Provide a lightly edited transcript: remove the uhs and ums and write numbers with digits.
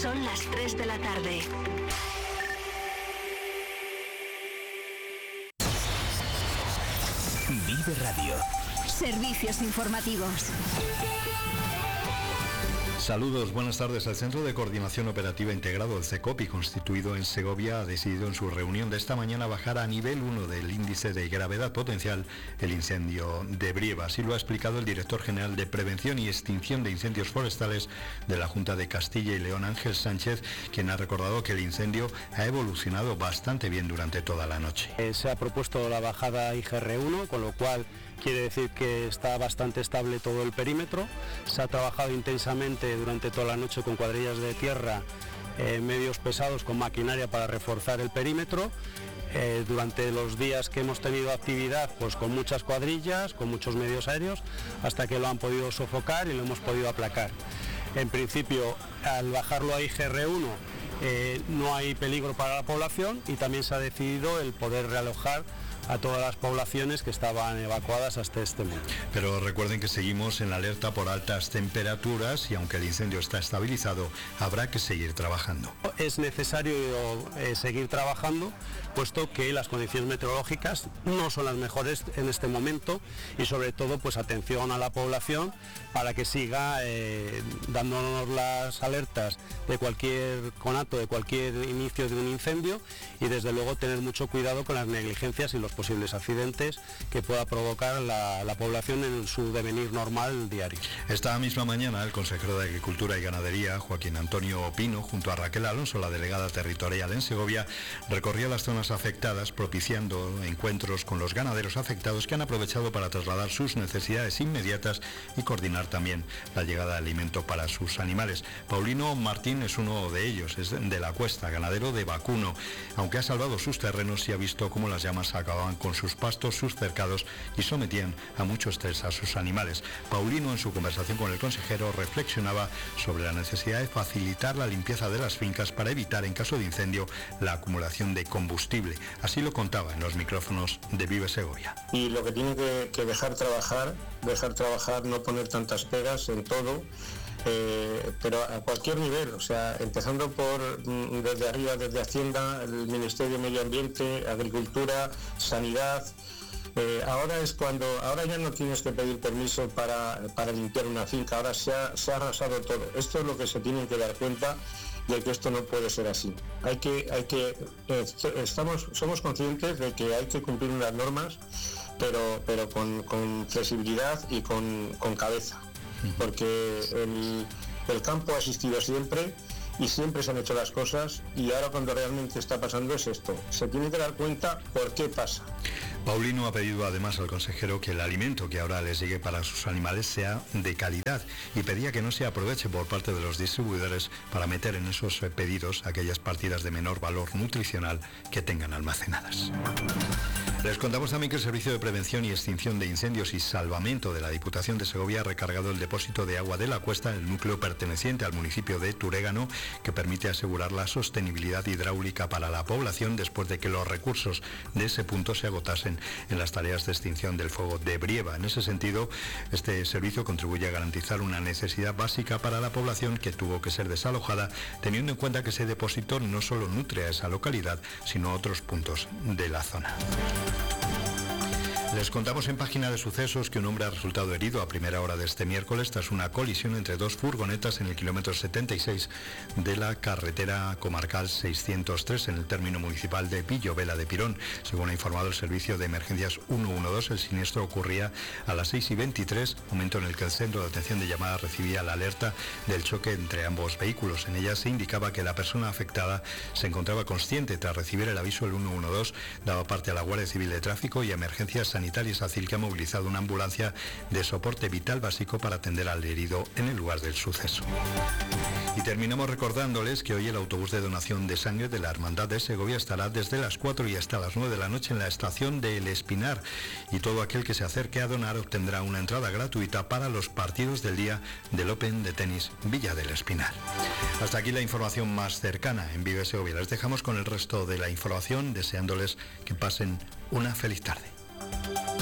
Son las 3 de la tarde. Vive Radio. Servicios informativos. Saludos, buenas tardes. El Centro de Coordinación Operativa Integrado, el CECOPI, constituido en Segovia, ha decidido en su reunión de esta mañana bajar a nivel 1 del índice de gravedad potencial el incendio de Brieva. Así lo ha explicado el director general de Prevención y Extinción de Incendios Forestales de la Junta de Castilla y León, Ángel Sánchez, quien ha recordado que el incendio ha evolucionado bastante bien durante toda la noche. Se ha propuesto la bajada IGR1, con lo cual quiere decir que está bastante estable todo el perímetro. Se ha trabajado intensamente durante toda la noche con cuadrillas de tierra, medios pesados, con maquinaria para reforzar el perímetro. Durante los días que hemos tenido actividad, pues con muchas cuadrillas, con muchos medios aéreos, hasta que lo han podido sofocar y lo hemos podido aplacar. En principio, al bajarlo a IGR1, no hay peligro para la población, y también se ha decidido el poder realojar a todas las poblaciones que estaban evacuadas hasta este momento. Pero recuerden que seguimos en alerta por altas temperaturas y aunque el incendio está estabilizado, habrá que seguir trabajando. Es necesario seguir trabajando, puesto que las condiciones meteorológicas no son las mejores en este momento, y sobre todo pues atención a la población para que siga dándonos las alertas de cualquier conato, de cualquier inicio de un incendio, y desde luego tener mucho cuidado con las negligencias y los posibles accidentes que pueda provocar la población en su devenir normal diario. Esta misma mañana el consejero de Agricultura y Ganadería, Joaquín Antonio Pino, junto a Raquel Alonso, la delegada territorial en Segovia, recorría las zonas afectadas, propiciando encuentros con los ganaderos afectados que han aprovechado para trasladar sus necesidades inmediatas y coordinar también la llegada de alimento para sus animales. Paulino Martín es uno de ellos, es de la Cuesta, ganadero de vacuno. Aunque ha salvado sus terrenos y ha visto cómo las llamas acababan con sus pastos, sus cercados, y sometían a mucho estrés a sus animales. Paulino, en su conversación con el consejero, reflexionaba sobre la necesidad de facilitar la limpieza de las fincas para evitar, en caso de incendio, la acumulación de combustible. Así lo contaba en los micrófonos de Vive Segovia. Y lo que tiene que dejar trabajar, no poner tantas pegas en todo, pero a cualquier nivel, o sea, empezando por desde arriba, desde Hacienda, el Ministerio de Medio Ambiente, Agricultura, Sanidad. Ahora ya no tienes que pedir permiso para limpiar una finca, ahora se ha arrasado todo. Esto es lo que se tienen que dar cuenta de que esto no puede ser así. Somos conscientes de que hay que cumplir unas normas, pero con flexibilidad y con cabeza, porque el campo ha existido siempre y siempre se han hecho las cosas, y ahora cuando realmente está pasando es esto. Se tiene que dar cuenta por qué pasa. Paulino ha pedido además al consejero que el alimento que ahora les llegue para sus animales sea de calidad, y pedía que no se aproveche por parte de los distribuidores para meter en esos pedidos aquellas partidas de menor valor nutricional que tengan almacenadas. Les contamos también que el Servicio de Prevención y Extinción de Incendios y Salvamento de la Diputación de Segovia ha recargado el depósito de agua de la Cuesta, el núcleo perteneciente al municipio de Turégano, que permite asegurar la sostenibilidad hidráulica para la población después de que los recursos de ese punto se agotasen en las tareas de extinción del fuego de Brieva. En ese sentido, este servicio contribuye a garantizar una necesidad básica para la población que tuvo que ser desalojada, teniendo en cuenta que ese depósito no solo nutre a esa localidad, sino a otros puntos de la zona. Les contamos en página de sucesos que un hombre ha resultado herido a primera hora de este miércoles tras una colisión entre dos furgonetas en el kilómetro 76 de la carretera comarcal 603 en el término municipal de Villovela de Pirón. Según ha informado el servicio de emergencias 112, el siniestro ocurría a las 6:23, momento en el que el centro de atención de llamadas recibía la alerta del choque entre ambos vehículos. En ella se indicaba que la persona afectada se encontraba consciente. Tras recibir el aviso, el 112 daba parte a la Guardia Civil de Tráfico y a Emergencias Sanitarias ACIL, que ha movilizado una ambulancia de soporte vital básico para atender al herido en el lugar del suceso. Y terminamos recordándoles que hoy el autobús de donación de sangre de la Hermandad de Segovia estará desde las 4 y hasta las 9 de la noche en la estación de El Espinar, y todo aquel que se acerque a donar obtendrá una entrada gratuita para los partidos del día del Open de tenis Villa del Espinar. Hasta aquí la información más cercana en Vive Segovia. Les dejamos con el resto de la información, deseándoles que pasen una feliz tarde.